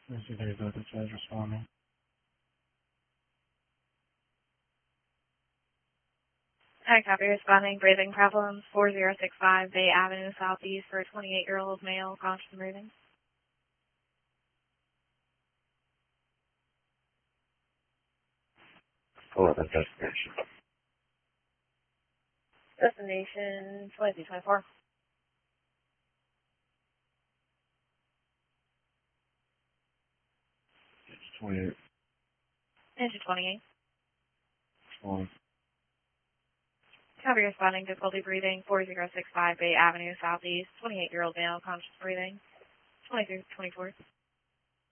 This is David that says responding. Hi, copy responding. Breathing problems, 4065 Bay Avenue Southeast for a 28-year-old male, conscious and breathing. Destination. Destination 2224. It's 28. Into 28. 20. Copy responding. Difficulty breathing, 4065 Bay Avenue Southeast, 28-year-old male, conscious breathing. 2324.